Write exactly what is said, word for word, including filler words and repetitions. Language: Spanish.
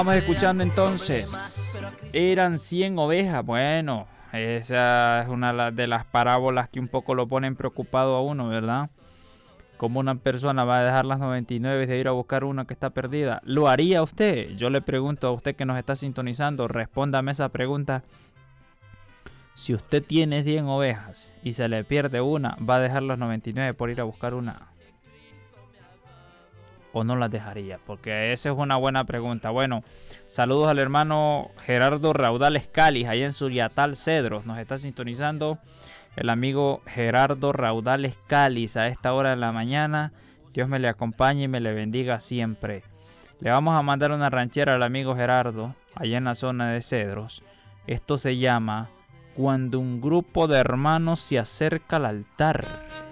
Estamos escuchando entonces, eran cien ovejas. Bueno, esa es una de las parábolas que un poco lo ponen preocupado a uno, ¿verdad? ¿Cómo una persona va a dejar las noventa y nueve de ir a buscar una que está perdida? ¿Lo haría usted? Yo le pregunto a usted que nos está sintonizando, respóndame esa pregunta. Si usted tiene cien ovejas y se le pierde una, ¿va a dejar las noventa y nueve por ir a buscar una? ¿O no las dejaría? Porque esa es una buena pregunta. Bueno, saludos al hermano Gerardo Raudales Cáliz, allá en Suriatal Cedros. Nos está sintonizando el amigo Gerardo Raudales Cáliz a esta hora de la mañana. Dios me le acompañe y me le bendiga siempre. Le vamos a mandar una ranchera al amigo Gerardo, allá en la zona de Cedros. Esto se llama Cuando un grupo de hermanos se acerca al altar.